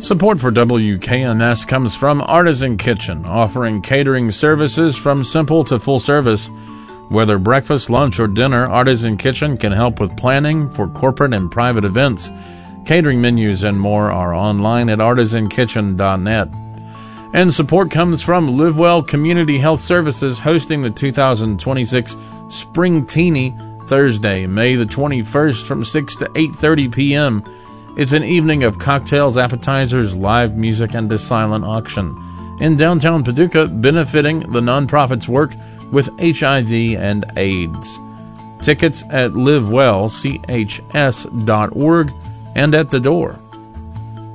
Support for WKNS comes from Artisan Kitchen, offering catering services from simple to full service. Whether breakfast, lunch, or dinner, Artisan Kitchen can help with planning for corporate and private events. Catering menus and more are online at artisankitchen.net. And support comes from LiveWell Community Health Services, hosting the 2026 Spring Teeny Thursday, May the 21st from 6 to 8:30 p.m. It's an evening of cocktails, appetizers, live music, and a silent auction in downtown Paducah, benefiting the nonprofit's work with HIV and AIDS. Tickets at livewellchs.org and at the door.